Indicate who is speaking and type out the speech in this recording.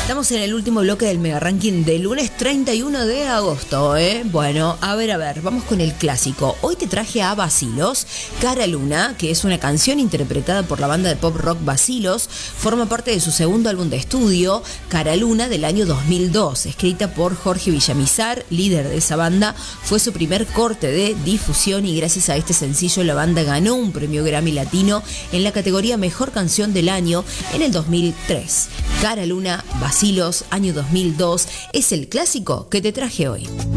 Speaker 1: Estamos en el último bloque del Mega Ranking del lunes 31 de agosto, Bueno, a ver, vamos con el clásico. Hoy te traje a Vacilos, Cara Luna, que es una canción interpretada por la banda de pop rock Vacilos. Forma parte de su segundo álbum de estudio, Cara Luna, del año 2002. Escrita por Jorge Villamizar, líder de esa banda. Fue su primer corte de difusión y gracias a este sencillo la banda ganó un premio Grammy Latino en la categoría Mejor Canción del Año en el 2003. Cara Luna, Vacilos, año 2002, es el clásico que te traje hoy.